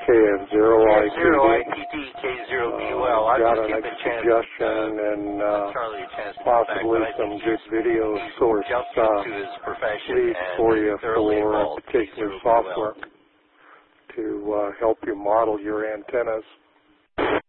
KF0ITD. K0ITD, K0QL. I got just a give a chance, suggestion and Charlie a chance to possibly back, some good video source jumped into his profession leads and for you thoroughly for involved. particular K0QL. software to help you model your antennas.